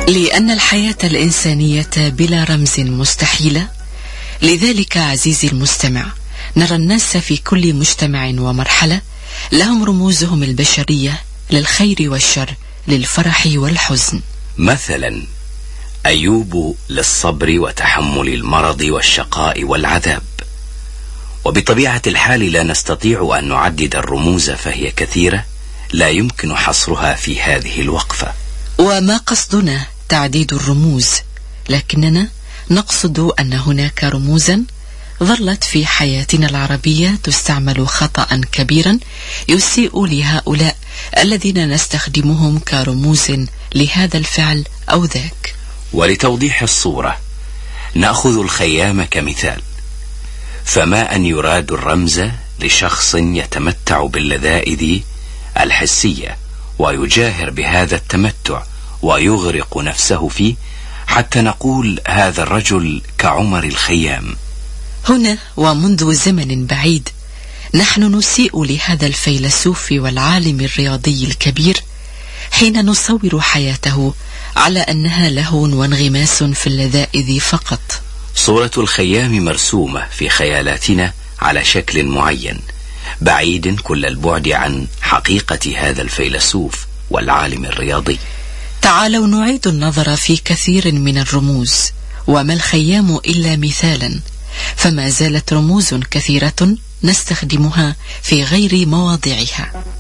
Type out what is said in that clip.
لأن الحياة الإنسانية بلا رمز مستحيلة، لذلك عزيزي المستمع نرى الناس في كل مجتمع ومرحلة لهم رموزهم البشرية للخير والشر، للفرح والحزن. مثلا أيوب للصبر وتحمل المرض والشقاء والعذاب. وبطبيعة الحال لا نستطيع أن نعدد الرموز، فهي كثيرة لا يمكن حصرها في هذه الوقفة. وما قصدنا تعديد الرموز، لكننا نقصد أن هناك رموزا ظلت في حياتنا العربية تستعمل خطأ كبيرا يسيء لهؤلاء الذين نستخدمهم كرموز لهذا الفعل أو ذاك. ولتوضيح الصورة نأخذ الخيام كمثال، فما أن يراد الرمز لشخص يتمتع باللذائذ الحسية ويجاهر بهذا التمتع ويغرق نفسه فيه، حتى نقول هذا الرجل كعمر الخيام. هنا ومنذ زمن بعيد نحن نسيء لهذا الفيلسوف والعالم الرياضي الكبير حين نصور حياته على أنها لهو وانغماس في اللذائذ فقط. صورة الخيام مرسومة في خيالاتنا على شكل معين، بعيد كل البعد عن حقيقة هذا الفيلسوف والعالم الرياضي. تعالوا نعيد النظر في كثير من الرموز، وما الخيام إلا مثالا، فما زالت رموز كثيرة نستخدمها في غير مواضعها.